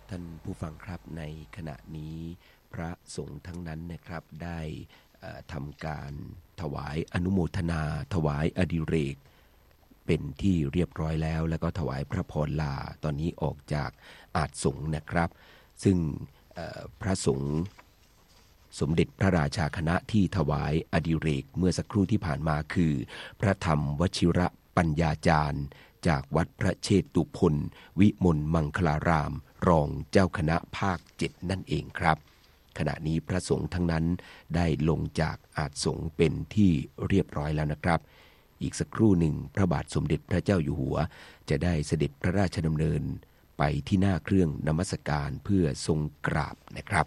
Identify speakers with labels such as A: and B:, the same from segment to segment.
A: ท่านผู้ฟังครับในขณะนี้พระสงฆ์ทั้งนั้นนะครับได้ทำการถวายอนุโมทนาถวายอดิเรกเป็นที่เรียบร้อยแล้วแล้วก็ถวายพระพรลาตอนนี้ออกจากอาสงฆ์นะครับซึ่งพระสงฆ์สมเด็จพระราชาคณะที่ถวายอดิเรกเมื่อสักครู่ที่ผ่านมาคือพระธรรมวชิระปัญญาจารย์จากวัดพระเชตุพนวิมลมังคลารามรองเจ้าคณะภาค7นั่นเองครับขณะนี้พระสงฆ์ทั้งนั้นได้ลงจากอาสงฆ์เป็นที่เรียบร้อยแล้วนะครับอีกสักครู่หนึ่งพระบาทสมเด็จพระเจ้าอยู่หัวจะได้เสด็จพระราชดำเนินไปที่หน้าเครื่องนมัสการเพื่อทรงกราบนะครับ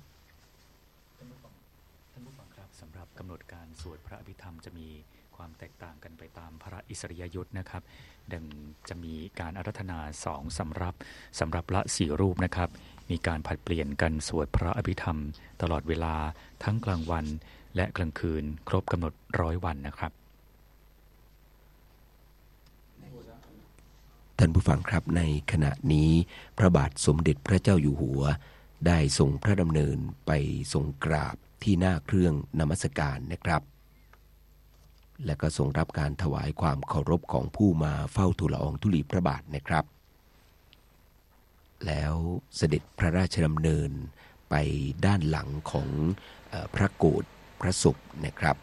B: ท่านผู้ฟังครับสำหรับกำหนดการสวดพระอภิธรรมจะมีความแตกต่างกันไปตามพระอิสริยยศนะครับดังจะมีการอาราธนา2สำหรับละ4รูปนะครับมีการผลัดเปลี่ยนกันสวดพระอภิธรรมตลอดเวลาทั้งกลางวันและกลางคืนครบกำหนด100 วันนะครับ
A: ท่านผู้ฟังครับในขณะนี้พระบาทสมเด็จพระเจ้าอยู่หัวได้ทรงพระดำเนินไปทรงกราบที่หน้าเครื่องนมัสการนะครับและก็ทรงรับการถวายความเคารพของผู้มาเฝ้าทูลละอองธุลีพระบาทนะครับแล้วเสด็จพระราชดำเนินไปด้านหลังของพระโกฐพระศพนะครับ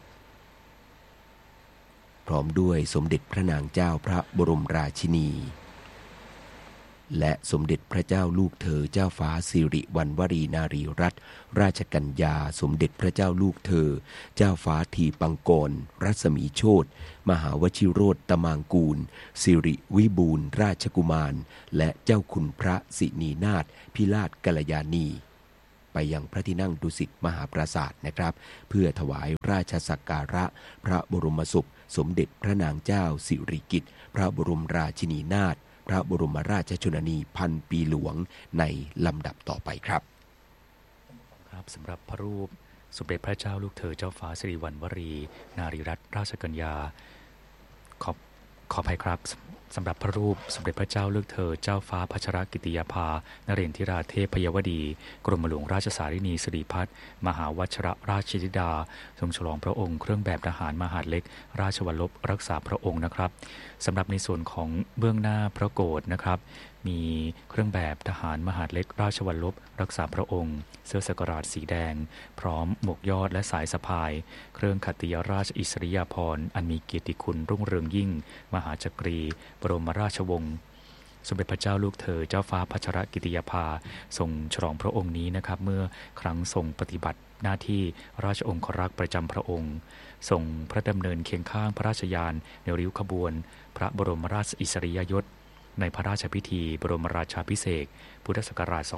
A: พร้อมด้วยสมเด็จพระนางเจ้าพระบรมราชินีและสมเด็จพระเจ้าลูกเธอเจ้าฟ้าสิริวัณวรีนารีรัตนราชกัญญาสมเด็จพระเจ้าลูกเธอเจ้าฟ้าทีปังกรรัศมีโชติมหาวชิโรจน์ตมางกูลสิริวิบูลย์ราชกุมารและเจ้าคุณพระสินีนาถพิราชกัลยาณีไปยังพระที่นั่งดุสิตมหาปราสาทนะครับเพื่อถวายราชสักการะพระบรมศพสมเด็จพระนางเจ้าสิริกิติ์พระบรมราชินีนาถพระบรมราชชนนีพันปีหลวงในลำดับต่อไปครับ
B: ครับสำหรับพระรูปสมเด็จพระเจ้าลูกเธอเจ้าฟ้าสิริวัณวรีนารีรัตนราชกัญญาขออภัยครับสำหรับพระรูปสมเด็จพระเจ้าลูกเธอเจ้าฟ้าพัชรกิติยาภานเรนทิราเทพยวดีกรมหลวงราชสารินีสิริพัฒน์มหาวชรราชธิดาทรงฉลองพระองค์เครื่องแบบทหารมหาดเล็กราชวัลลบรักษาพระองค์นะครับสำหรับในส่วนของเบื้องหน้าพระโกฐนะครับมีเครื่องแบบทหารมหาดเล็กราชวัลลบรักษาพระองค์เสื้อสักราชสีแดงพร้อมหมวกยอดและสายสะพายเครื่องขัตติยราชอิสริยาภรณ์อันมีเกียรติคุณรุ่งเรืองยิ่งมหาจักรีบรมราชวงศ์สมเด็จพระเจ้าลูกเธอเจ้าฟ้าพัชรกิติยาภาทรงฉลองพระองค์นี้นะครับเมื่อครั้งทรงปฏิบัติหน้าที่ราชองครักษ์ประจำพระองค์ทรงพระดำเนินเคียงข้างพระราชยานในริ้วขบวนพระบรมราชอิสริยยศในพระราชพิธีบรมราชาภิเษกพุทธศักราช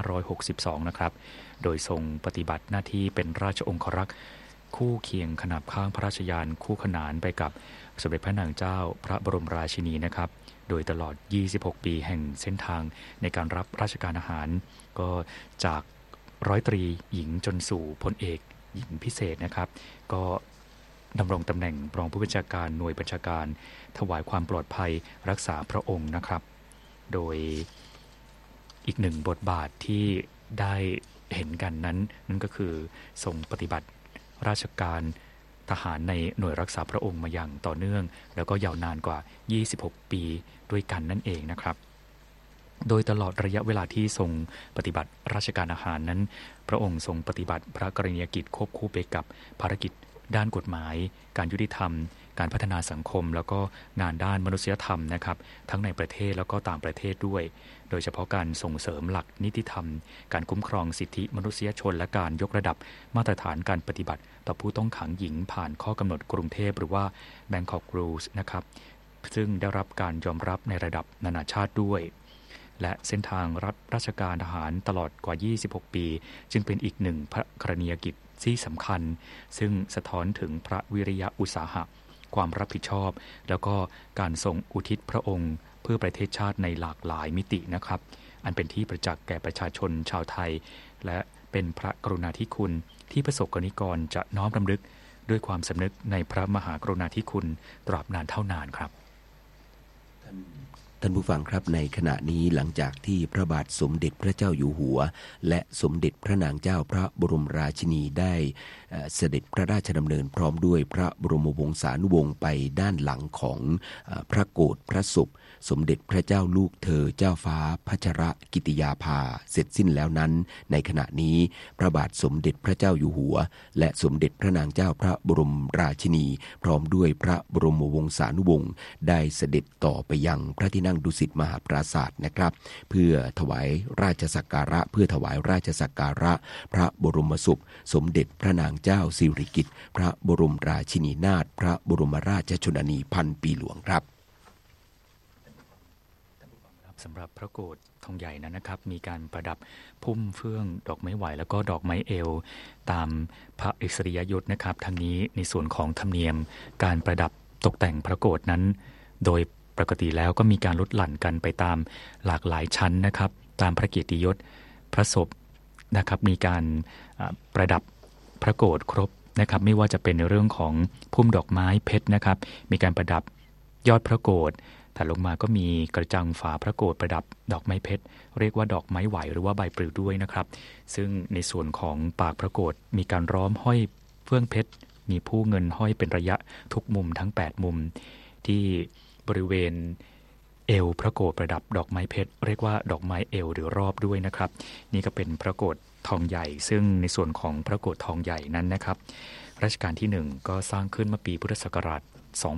B: 2562 นะครับโดยทรงปฏิบัติหน้าที่เป็นราชองครักษ์คู่เคียงขนาบข้างพระราชยานคู่ขนานไปกับสมเด็จพระนางเจ้าพระบรมราชินีนะครับโดยตลอด 26 ปีแห่งเส้นทางในการรับราชการอาหารก็จากร้อยตรีหญิงจนสู่พลเอกหญิงพิเศษนะครับก็ดำรงตำแหน่งรองผู้บัญชาการหน่วยบัญชาการถวายความปลอดภัยรักษาพระองค์นะครับโดยอีกหนึ่งบทบาทที่ได้เห็นกันนั่นก็คือทรงปฏิบัติราชการทหารในหน่วยรักษาพระองค์มาอย่างต่อเนื่องแล้วก็ยาวนานกว่า 26 ปีด้วยกันนั่นเองนะครับโดยตลอดระยะเวลาที่ทรงปฏิบัติราชการอาหารนั้นพระองค์ทรงปฏิบัติพระกรณียกิจควบคู่ไปกับภารกิจด้านกฎหมายการยุติธรรมการพัฒนาสังคมแล้วก็งานด้านมนุษยธรรมนะครับทั้งในประเทศแล้วก็ต่างประเทศด้วยโดยเฉพาะการส่งเสริมหลักนิติธรรมการคุ้มครองสิทธิมนุษยชนและการยกระดับมาตรฐานการปฏิบัติต่อผู้ต้องขังหญิงผ่านข้อกำหนดกรุงเทพหรือว่า Bangkok Rules นะครับซึ่งได้รับการยอมรับในระดับนานาชาติด้วยและเส้นทางรับราชการทหารตลอดกว่า 26 ปีจึงเป็นอีกหนึ่งพระกรณียกิจที่สำคัญซึ่งสะท้อนถึงพระวิริยะอุตสาหะความรับผิดชอบแล้วก็การทรงอุทิศพระองค์เพื่อประเทศชาติในหลากหลายมิตินะครับอันเป็นที่ประจักษ์แก่ประชาชนชาวไทยและเป็นพระกรุณาธิคุณที่ประสบกนิกรจะน้อมรำลึกด้วยความสำนึกในพระมหากรุณาธิคุณตราบนานเท่านานครับ
A: ท่านผู้ฟังครับในขณะนี้หลังจากที่พระบาทสมเด็จพระเจ้าอยู่หัวและสมเด็จพระนางเจ้าพระบรมราชินีได้เสด็จพระราชดำเนินพร้อมด้วยพระบรมวงศานุวงศ์ไปด้านหลังของพระโกฐพระศพสมเด็จพระเจ้าลูกเธอเจ้าฟ้าพัชรกิติยาภาเสร็จสิ้นแล้วนั้นในขณะนี้พระบาทสมเด็จพระเจ้าอยู่หัวและสมเด็จพระนางเจ้าพระบรมราชินีพร้อมด้วยพระบรมวงศานุวงศ์ได้เสด็จต่อไปยังพระที่นั่งดุสิตมหาปราสาทนะครับเพื่อถวายราชสักการะพระบรมศพสมเด็จพระนางเจ้าสิริกิติ์พระบรมราชินีนาถพระบรมราชชนนีพันปีหลวงครับ
B: สำหรับพระโกฐทองใหญ่นั้นนะครับมีการประดับพุ่มเฟื่องดอกไม้ไหวแล้วก็ดอกไม้เอวตามพระอิสริยยศนะครับทั้งนี้ในส่วนของธรรมเนียมการประดับตกแต่งพระโกฐนั้นโดยปกติแล้วก็มีการลดหลั่นกันไปตามหลากหลายชั้นนะครับตามพระเกียรติยศพระศพนะครับมีการประดับพระโกฐครบนะครับไม่ว่าจะเป็นในเรื่องของพุ่มดอกไม้เพชรนะครับมีการประดับยอดพระโกฐถัดลงมาก็มีกระจังฝาพระโกฐประดับดอกไม้เพชรเรียกว่าดอกไม้ไหวหรือว่าใบปลิวด้วยนะครับซึ่งในส่วนของปากพระโกฐมีการล้อมห้อยเฟื่องเพชรมีผู้เงินห้อยเป็นระยะทุกมุมทั้ง8มุมที่บริเวณเอวพระโกฐประดับดอกไม้เพชรเรียกว่าดอกไม้เอวหรือรอบด้วยนะครับนี่ก็เป็นพระโกฐทองใหญ่ซึ่งในส่วนของพระโกฐทองใหญ่นั้นนะครับรัชกาลที่1ก็สร้างขึ้นเมื่อปีพุทธศักราช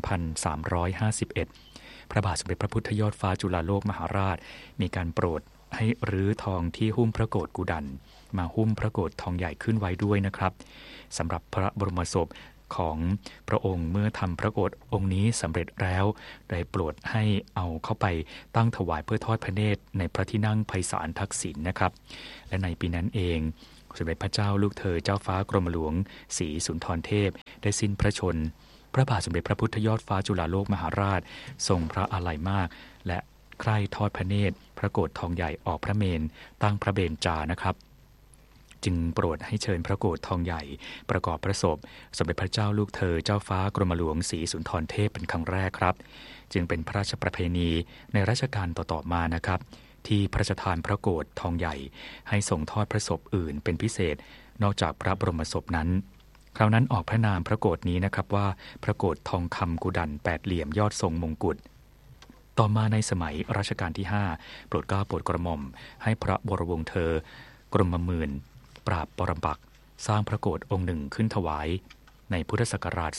B: 2351 พระบาทสมเด็จพระพุทธยอดฟ้าจุฬาโลกมหาราชมีการโปรดให้รื้อทองที่หุ้มพระโกฐกุดันมาหุ้มพระโกฐทองใหญ่ขึ้นไว้ด้วยนะครับสำหรับพระบรมศพของพระองค์เมื่อทำพระโกฐองค์นี้สำเร็จแล้วได้โปรดให้เอาเข้าไปตั้งถวายเพื่อทอดพระเนตรในพระที่นั่งไพศาลทักษิณนะครับและในปีนั้นเองสมเด็จพระเจ้าลูกเธอเจ้าฟ้ากรมหลวงศรีสุนทรเทพได้สิ้นพระชนพระบาทสมเด็จพระพุทธยอดฟ้าจุฬาโลกมหาราชทรงพระอาลัยมากและใคร่ทอดพระเนตรพระโกฐทองใหญ่ออกพระเมรุตั้งพระเบญจานะครับจึงโปรดให้เชิญพระโกฐทองใหญ่ประกอบพระศพสมเด็จพระเจ้าลูกเธอเจ้าฟ้ากรมหลวงศรีสุนทรเทพเป็นครั้งแรกครับจึงเป็นพระราชประเพณีในรัชกาลต่อๆมานะครับที่พระราชทานพระโกฐทองใหญ่ให้ทรงทอดพระศพอื่นเป็นพิเศษนอกจากพระบรมศพนั้นคราวนั้นออกพระนามพระโกฐนี้นะครับว่าพระโกฐทองคำกุดัน8เหลี่ยมยอดทรงมงกุฎต่อมาในสมัยรัชกาลที่5โปรดเกล้าโปรดกระหม่อมให้พระบรมวงศ์เธอกรมหมื่นปราบปรปักษ์สร้างพระโกฐองค์หนึ่งขึ้นถวายในพุทธศักราช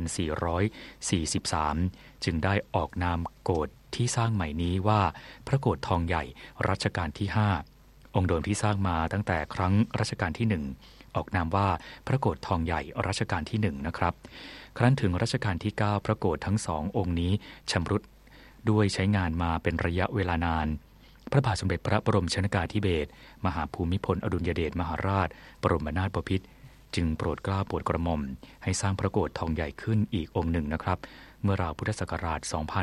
B: 2443 จึงได้ออกนามโกฐที่สร้างใหม่นี้ว่าพระโกฐทองใหญ่รัชกาลที่5องค์เดิมที่สร้างมาตั้งแต่ครั้งรัชกาลที่1ออกนามว่าพระโกฐทองใหญ่รัชกาลที่1นะครับครั้นถึงรัชกาลที่9พระโกฐทั้งสององค์นี้ชำรุดด้วยใช้งานมาเป็นระยะเวลานานพระบาทสมเด็จพระบรมชนกาธิเบศรมหาภูมิพลอดุลยเดชมหาราชบรมนาถบพิตรจึงโปรดเกล้าโปรดกระหม่อมให้สร้างพระโกฐทองใหญ่ขึ้นอีกองค์หนึ่งนะครับเมื่อราวพุทธศักราช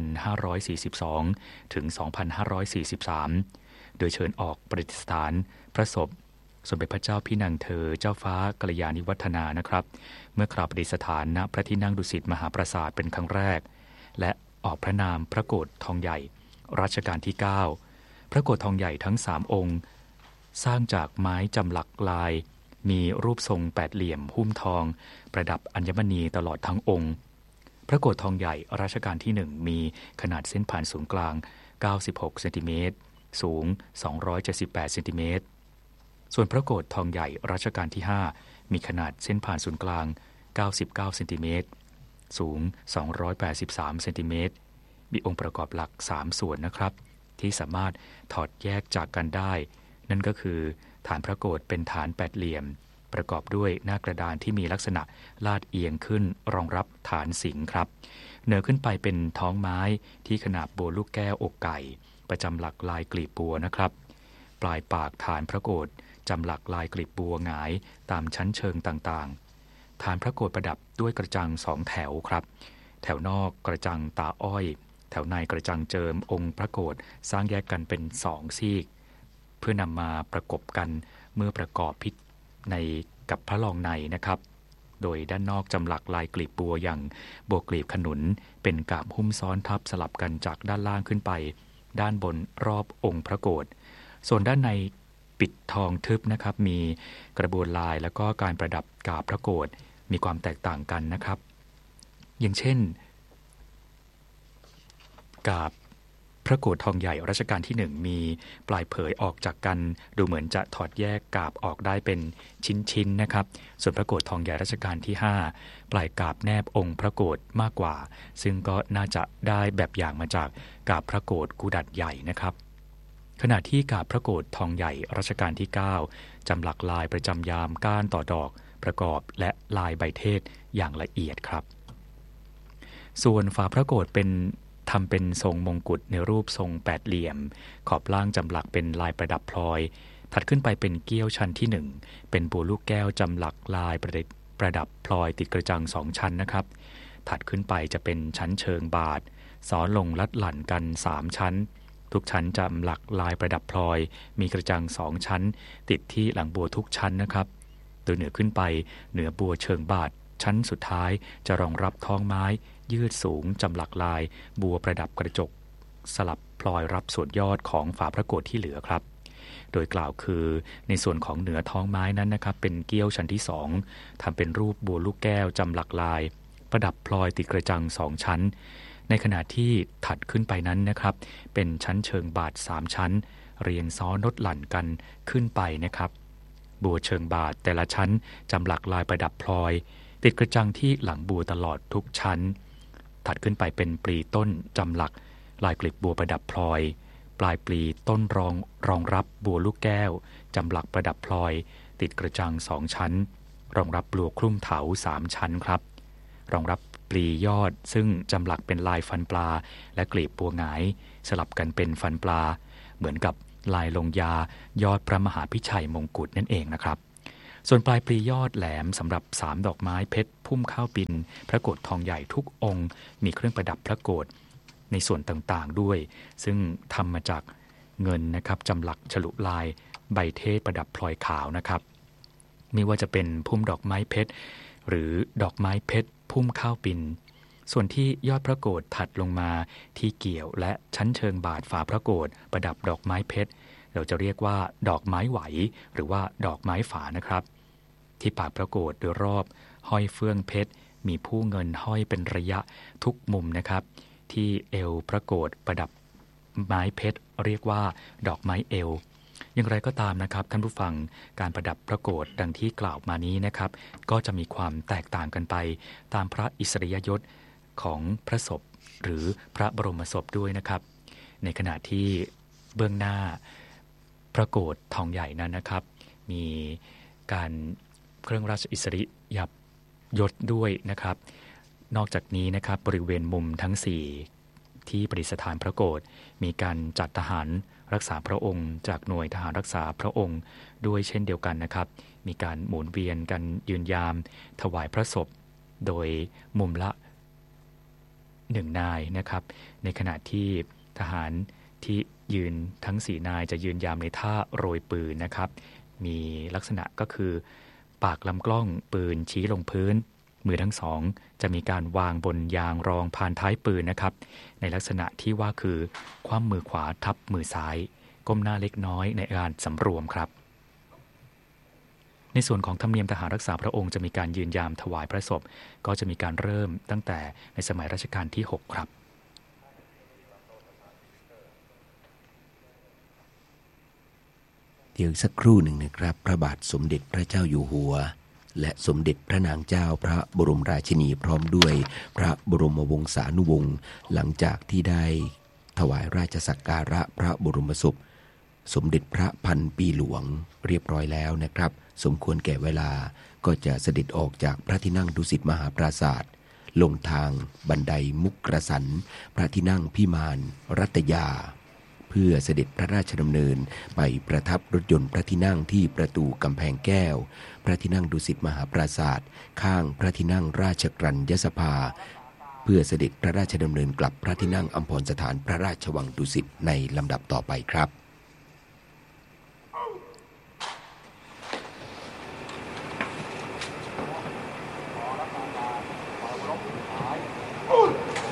B: 2542 ถึง 2543 โดยเชิญออกประดิษฐานพระศพสมเด็จพระเจ้าพี่นางเธอเจ้าฟ้ากัลยาณิวัฒนานะครับเมื่อคราวประดิษฐานณพระที่นั่งดุสิตมหาปราสาทเป็นครั้งแรกและออกพระนามพระโกฐทองใหญ่รัชกาลที่9พระโกฐทองใหญ่ทั้ง3องค์สร้างจากไม้จำหลักลายมีรูปทรง8เหลี่ยมหุ้มทองประดับอัญมณีตลอดทั้งองค์พระโกฐทองใหญ่รัชกาลที่1มีขนาดเส้นผ่านศูนย์กลาง96เซนติเมตรสูง278เซนติเมตรส่วนพระโกฐทองใหญ่รัชกาลที่5มีขนาดเส้นผ่านศูนย์กลาง99เซนติเมตรสูง283เซนติเมตรมีองค์ประกอบหลัก3ส่วนนะครับที่สามารถถอดแยกจากกันได้นั่นก็คือฐานพระโกฐเป็นฐาน8เหลี่ยมประกอบด้วยหน้ากระดานที่มีลักษณะลาดเอียงขึ้นรองรับฐานสิงห์ครับเหนือขึ้นไปเป็นท้องไม้ที่ขนาบโบลูกแก้วอกไก่ประจำหลักลายกลีบบัวนะครับปลายปากฐานพระโกฐจำหลักลายกลีบบัวหงายตามชั้นเชิงต่างๆฐานพระโกฐประดับด้วยกระจัง2แถวครับแถวนอกกระจังตาอ้อยแถวในกระจังเจิมองค์พระโกฐสร้างแยกกันเป็น2ซีกเพื่อนำมาประกบกันเมื่อประกอบพิษในกับพระรองในนะครับโดยด้านนอกจำหลักลายกลีบบัวอย่างบัวกลีบขนุนเป็นกาบหุ้มซ้อนทับสลับกันจากด้านล่างขึ้นไปด้านบนรอบองค์พระโกฐส่วนด้านในปิดทองทึบนะครับมีกระบวนลายแล้วก็การประดับกาบพระโกฐมีความแตกต่างกันนะครับอย่างเช่นกาบพระโกฐทองใหญ่รัชกาลที่1มีปลายเผยออกจากกันดูเหมือนจะถอดแยกกาบออกได้เป็นชิ้นๆนะครับส่วนพระโกฐทองใหญ่รัชกาลที่5ปลายกาบแนบองค์พระโกฐมากกว่าซึ่งก็น่าจะได้แบบอย่างมาจากกาบพระโกฐกุดัดใหญ่นะครับขณะที่กาบพระโกฐทองใหญ่รัชกาลที่9จำหลักลายประจำยามก้านต่อดอกประกอบและลายใบเทศอย่างละเอียดครับส่วนฝาพระโกฐทำเป็นทรงมงกุฎในรูปทรงแปดเหลี่ยมขอบล่างจำหลักเป็นลายประดับพลอยถัดขึ้นไปเป็นเกี้ยวชั้นที่1เป็นบัวลูกแก้วจำหลักลายประดับพลอยติดกระจัง2ชั้นนะครับถัดขึ้นไปจะเป็นชั้นเชิงบาทซ้อนลงลัดหลั่นกัน3ชั้นทุกชั้นจำหลักลายประดับพลอยมีกระจัง2ชั้นติดที่หลังบัวทุกชั้นนะครับโดยเหนือขึ้นไปเหนือบัวเชิงบาทชั้นสุดท้ายจะรองรับท้องไม้ยืดสูงจำหลักลายบัวประดับกระจกสลับพลอยรับส่วนยอดของฝาพระโกฐที่เหลือครับโดยกล่าวคือในส่วนของเหนือท้องไม้นั้นนะครับเป็นเกี้ยวชั้นที่2ทำเป็นรูปบัวลูกแก้วจำหลักลายประดับพลอยติดกระจัง2ชั้นในขณะที่ถัดขึ้นไปนั้นนะครับเป็นชั้นเชิงบาท3ชั้นเรียงซ้อนลดหลั่นกันขึ้นไปนะครับบัวเชิงบาทแต่ละชั้นจำหลักลายประดับพลอยติดกระจังที่หลังบัวตลอดทุกชั้นถัดขึ้นไปเป็นปลีต้นจำหลักลายกลีบบัวประดับพลอยปลายปลีต้นรองรับบัวลูกแก้วจำหลักประดับพลอยติดกระจัง2ชั้นรองรับบัวคลุ่มเถา3ชั้นครับรองรับปลียอดซึ่งจำหลักเป็นลายฟันปลาและกลีบบัวหงายสลับกันเป็นฟันปลาเหมือนกับลายลงยายอดพระมหาพิชัยมงกุฎนั่นเองนะครับส่วนปลายปลียอดแหลมสำหรับ3ดอกไม้เพชรพุ่มข้าวบินพระโกฐทองใหญ่ทุกองค์มีเครื่องประดับพระโกฐในส่วนต่างๆด้วยซึ่งทำมาจากเงินนะครับจำหลักฉลุลายใบเทศประดับพลอยขาวนะครับไม่ว่าจะเป็นพุ่มดอกไม้เพชรหรือดอกไม้เพชรพุ่มข้าวบินส่วนที่ยอดพระโกฐถัดลงมาที่เกี่ยวและชั้นเชิงบาทฝาพระโกฐประดับดอกไม้เพชรเราจะเรียกว่าดอกไม้ไหวหรือว่าดอกไม้ฝานะครับที่ปากพระโกฐโดยรอบห้อยเฟื่องเพชรมีผู้เงินห้อยเป็นระยะทุกมุมนะครับที่เอวพระโกฐประดับไม้เพชรเรียกว่าดอกไม้เอวอย่างไรก็ตามนะครับท่านผู้ฟังการประดับพระโกฐดังที่กล่าวมานี้นะครับก็จะมีความแตกต่างกันไปตามพระอิสริยยศของพระศพหรือพระบรมศพด้วยนะครับในขณะที่เบื้องหน้าพระโกฐทองใหญ่นั้นนะครับมีการเครื่องราชอิสริยยศด้วยนะครับนอกจากนี้นะครับบริเวณมุมทั้ง4ที่ประดิษฐานพระโกฐมีการจัดทหารรักษาพระองค์จากหน่วยทหารรักษาพระองค์ด้วยเช่นเดียวกันนะครับมีการหมุนเวียนกันยืนยามถวายพระศพโดยมุมละ1นายนะครับในขณะที่ทหารที่ยืนทั้ง4นายจะยืนยามในท่าโรยปืนนะครับมีลักษณะก็คือปากลำกล้องปืนชี้ลงพื้นมือทั้งสองจะมีการวางบนยางรองพานท้ายปืนนะครับในลักษณะที่ว่าคือคว่ำมือขวาทับมือซ้ายก้มหน้าเล็กน้อยในการสำรวมครับในส่วนของธรรมเนียมทหารรักษาพระองค์จะมีการยืนยามถวายพระศพก็จะมีการเริ่มตั้งแต่ในสมัยรัชกาลที่6ครับ
A: เดี๋ยวสักครู่หนึ่งนะครับพระบาทสมเด็จพระเจ้าอยู่หัวและสมเด็จพระนางเจ้าพระบรมราชินีพร้อมด้วยพระบรมวงศานุวงศ์หลังจากที่ได้ถวายราชสักการะพระบรมศพสมเด็จพระพันปีหลวงเรียบร้อยแล้วนะครับสมควรแก่เวลาก็จะเสด็จออกจากพระที่นั่งดุสิตมหาปราสาทลงทางบันไดมุกกระสันพระที่นั่งพิมานรัตยาเพื่อเสด็จพระราชดำเนินไปประทับรถยนต์พระที่นั่งที่ประตูกำแพงแก้วพระที่นั่งดุสิตมหาปราสาทข้างพระที่นั่งราชกรัญญสภาเพื่อเสด็จพระราชดำเนินกลับพระที่นั่งอัมพรสถานพระราชวังดุสิตในลำดับต่อไปครับ